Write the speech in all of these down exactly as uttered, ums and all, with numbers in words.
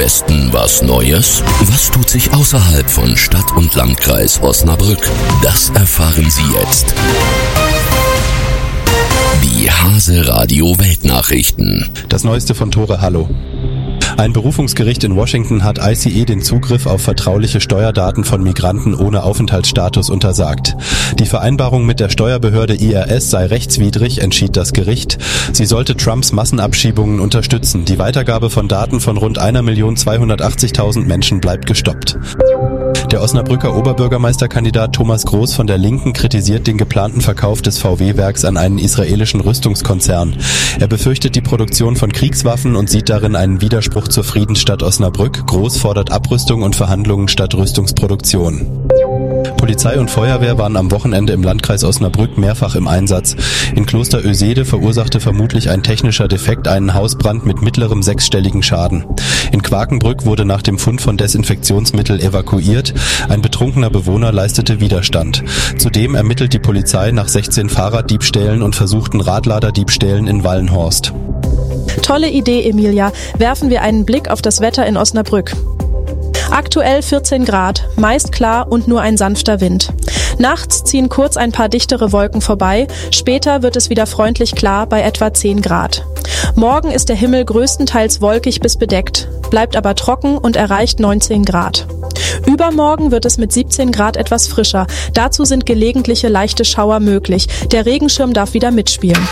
Westen was Neues? Was tut sich außerhalb von Stadt und Landkreis Osnabrück? Das erfahren Sie jetzt. Die Hase Radio Weltnachrichten. Das Neueste von Tore Hallo. Ein Berufungsgericht in Washington hat I C E den Zugriff auf vertrauliche Steuerdaten von Migranten ohne Aufenthaltsstatus untersagt. Die Vereinbarung mit der Steuerbehörde I R S sei rechtswidrig, entschied das Gericht. Sie sollte Trumps Massenabschiebungen unterstützen. Die Weitergabe von Daten von rund eine Million zweihundertachtzigtausend Menschen bleibt gestoppt. Der Osnabrücker Oberbürgermeisterkandidat Thomas Groß von der Linken kritisiert den geplanten Verkauf des V W-Werks an einen israelischen Rüstungskonzern. Er befürchtet die Produktion von Kriegswaffen und sieht darin einen Widerspruch zur Friedensstadt Osnabrück. Groß fordert Abrüstung und Verhandlungen statt Rüstungsproduktion. Polizei und Feuerwehr waren am Wochenende im Landkreis Osnabrück mehrfach im Einsatz. In Kloster Oesede verursachte vermutlich ein technischer Defekt einen Hausbrand mit mittlerem sechsstelligen Schaden. In Quakenbrück wurde nach dem Fund von Desinfektionsmittel evakuiert. Ein betrunkener Bewohner leistete Widerstand. Zudem ermittelt die Polizei nach sechzehn Fahrraddiebstählen und versuchten Radladerdiebstählen in Wallenhorst. Tolle Idee, Emilia. Werfen wir einen Blick auf das Wetter in Osnabrück. Aktuell vierzehn Grad, meist klar und nur ein sanfter Wind. Nachts ziehen kurz ein paar dichtere Wolken vorbei, später wird es wieder freundlich klar bei etwa zehn Grad. Morgen ist der Himmel größtenteils wolkig bis bedeckt, bleibt aber trocken und erreicht neunzehn Grad. Übermorgen wird es mit siebzehn Grad etwas frischer, dazu sind gelegentliche leichte Schauer möglich. Der Regenschirm darf wieder mitspielen.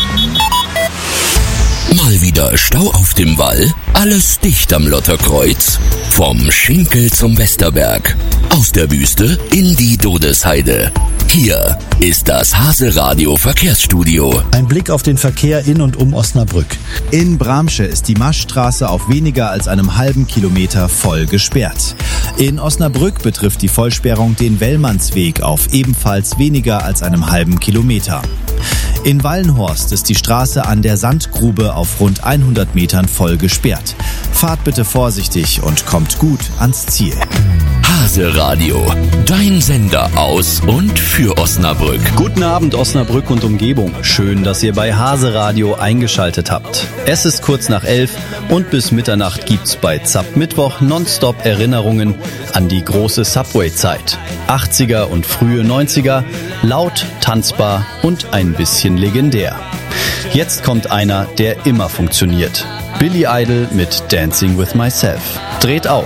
Mal wieder Stau auf dem Wall, alles dicht am Lotterkreuz. Vom Schinkel zum Westerberg, aus der Wüste in die Dodesheide. Hier ist das Hase Radio Verkehrsstudio. Ein Blick auf den Verkehr in und um Osnabrück. In Bramsche ist die Maschstraße auf weniger als einem halben Kilometer voll gesperrt. In Osnabrück betrifft die Vollsperrung den Wellmannsweg auf ebenfalls weniger als einem halben Kilometer. In Wallenhorst ist die Straße an der Sandgrube auf rund hundert Metern voll gesperrt. Fahrt bitte vorsichtig und kommt gut ans Ziel. Hase Radio, dein Sender aus und für Osnabrück. Guten Abend Osnabrück und Umgebung. Schön, dass ihr bei Hase Radio eingeschaltet habt. Es ist kurz nach elf und bis Mitternacht gibt's bei Zapp Mittwoch nonstop Erinnerungen an die große Subway-Zeit. achtziger und frühe neunziger, laut, tanzbar und ein bisschen legendär. Jetzt kommt einer, der immer funktioniert. Billy Idol mit Dancing with Myself. Dreht auf.